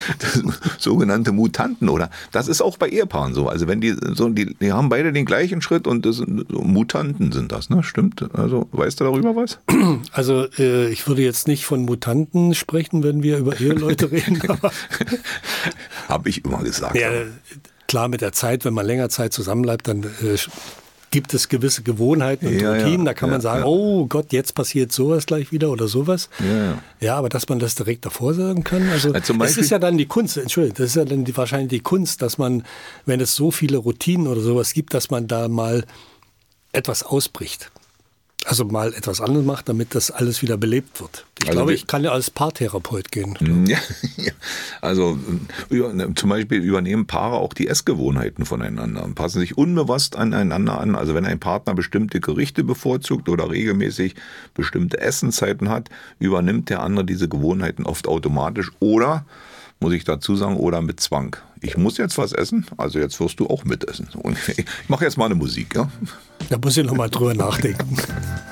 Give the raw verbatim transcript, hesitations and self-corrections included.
Das, sogenannte Mutanten, oder? Das ist auch bei Ehepaaren so. Also wenn die so, die, die haben beide den gleichen Schritt und das sind, so Mutanten sind das, ne? Stimmt? Also weißt du darüber was? Also äh, ich würde jetzt nicht von Mutanten sprechen, wenn wir über Eheleute reden. Habe ich immer gesagt. Ja, klar, mit der Zeit, wenn man länger Zeit zusammenbleibt, dann äh, gibt es gewisse Gewohnheiten und ja, Routinen. Ja, da kann ja, man sagen, ja. oh Gott, jetzt passiert sowas gleich wieder oder sowas. Ja, ja. Ja, aber dass man das direkt davor sagen kann. Also Ja, zum das Beispiel- ist ja dann die Kunst, Entschuldigung, das ist ja dann die, wahrscheinlich die Kunst, dass man, wenn es so viele Routinen oder sowas gibt, dass man da mal etwas ausbricht. Also mal etwas anderes macht, damit das alles wieder belebt wird. Ich Also glaube, wir- ich kann ja als Paartherapeut gehen. Ja, ja. Also über, zum Beispiel übernehmen Paare auch die Essgewohnheiten voneinander und passen sich unbewusst aneinander an. Also wenn ein Partner bestimmte Gerichte bevorzugt oder regelmäßig bestimmte Essenszeiten hat, übernimmt der andere diese Gewohnheiten oft automatisch oder, muss ich dazu sagen, oder mit Zwang. Ich muss jetzt was essen, also jetzt wirst du auch mitessen. Und ich mache jetzt mal eine Musik, ja? Da muss ich noch mal drüber nachdenken.